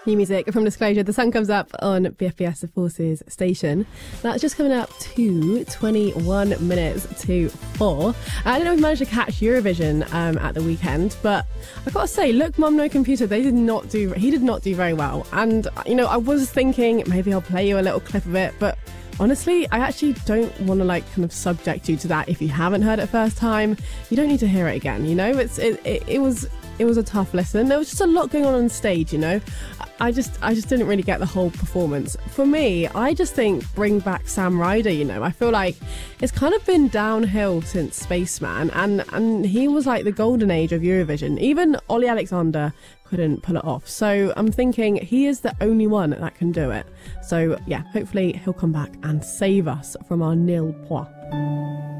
New music from Disclosure. The sun comes up on BFBS The Forces station. Now it's just coming up to 21 minutes to 4. I don't know if you managed to catch Eurovision at the weekend, but I gotta say, Look Mum No Computer, he did not do very well. And you know, I was thinking maybe I'll play you a little clip of it, but honestly, I actually don't want to kind of subject you to that. If you haven't heard it first time, you don't need to hear it again. You know, it was a tough listen. There was just a lot going on stage, you know. I just didn't really get the whole performance. For me, I just think bring back Sam Ryder, you know. I feel like it's kind of been downhill since Spaceman, and he was like the golden age of Eurovision. Even Ollie Alexander couldn't pull it off. So I'm thinking he is the only one that can do it. So yeah, hopefully he'll come back and save us from our nil points.